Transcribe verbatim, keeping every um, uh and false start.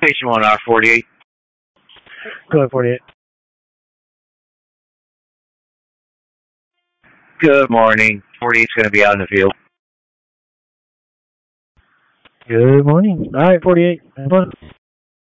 Station one R forty-eight. Go ahead, forty-eight. Good morning. forty-eight's going to be out in the field. Good morning. All right, forty-eight. Have fun.